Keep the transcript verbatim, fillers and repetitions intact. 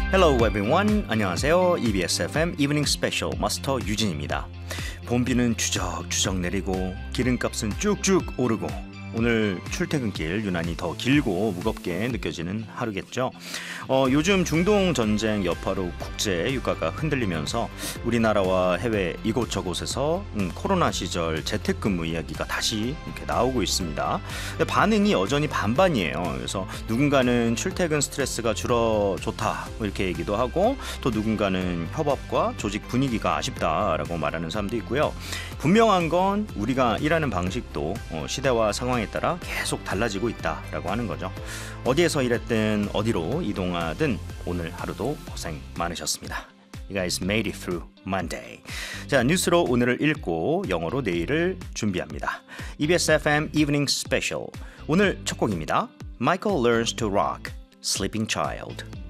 Hello everyone. 안녕하세요. 이비에스 에프엠 Evening Special 마스터 유진입니다. 봄비는 추적추적 내리고 기름값은 쭉쭉 오르고 오늘 출퇴근길 유난히 더 길고 무겁게 느껴지는 하루겠죠. 어, 요즘 중동 전쟁 여파로 국제 유가가 흔들리면서 우리나라와 해외 이곳저곳에서 음, 코로나 시절 재택근무 이야기가 다시 이렇게 나오고 있습니다. 근데 반응이 여전히 반반이에요. 그래서 누군가는 출퇴근 스트레스가 줄어 좋다 이렇게 얘기도 하고 또 누군가는 협업과 조직 분위기가 아쉽다라고 말하는 사람도 있고요. 분명한 건 우리가 일하는 방식도 어, 시대와 상황에 따라 계속 달라지고 있다라고 하는 거죠. 어디에서 일했든 어디로 이동하든 오늘 하루도 고생 많으셨습니다. You guys made it through Monday. 자, 뉴스로 오늘을 읽고 영어로 내일을 준비합니다. 이비에스 에프엠 Evening Special. 오늘 첫 곡입니다. Michael Learns to Rock, Sleeping Child.